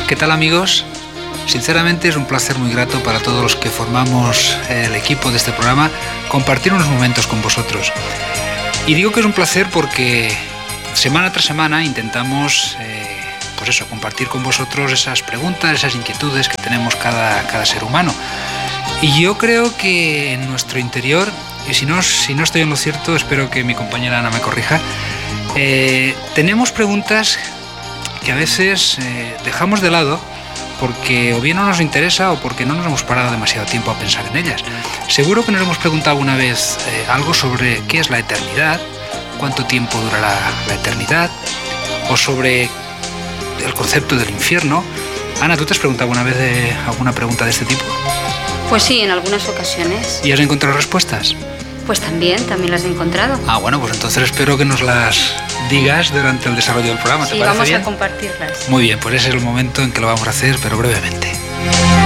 ¿Qué tal, amigos? Sinceramente es un placer muy grato para todos los que formamos el equipo de este programa compartir unos momentos con vosotros. Y digo que es un placer porque semana tras semana intentamos compartir con vosotros esas preguntas, esas inquietudes que tenemos cada ser humano. Y yo creo que en nuestro interior, y si no estoy en lo cierto, espero que mi compañera Ana me corrija, tenemos preguntas que a veces dejamos de lado porque o bien no nos interesa o porque no nos hemos parado demasiado tiempo a pensar en ellas. Seguro que nos hemos preguntado alguna vez algo sobre qué es la eternidad, cuánto tiempo durará la eternidad, o sobre el concepto del infierno. Ana, ¿tú te has preguntado alguna vez alguna pregunta de este tipo? Pues sí, en algunas ocasiones. ¿Y has encontrado respuestas? Pues también las he encontrado. Bueno, pues entonces espero que nos las digas durante el desarrollo del programa. ¿Te parece bien? Vamos a compartirlas. Muy bien, pues ese es el momento en que lo vamos a hacer, pero brevemente.